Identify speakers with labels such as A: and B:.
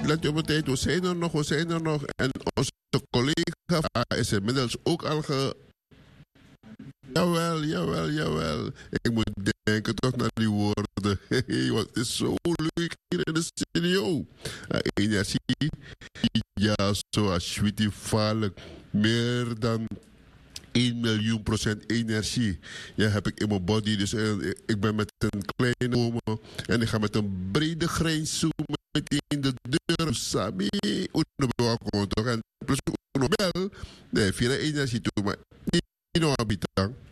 A: Let je op het tijd, we zijn er nog. En onze collega is inmiddels ook al Jawel, jawel, jawel. Ik moet denken toch naar die woorden. Hey, wat is zo leuk hier in de studio. Energie, ja, zoals Sweetie Valk. Meer dan 1 miljoen% energie. Ja, heb ik in mijn body. Dus ik ben met een kleine bomen. En ik ga met een brede grijns zo meteen de deur. Sabi, uno toch. En plus uno bel. Nee, via energie toe. Maar niet no habitang.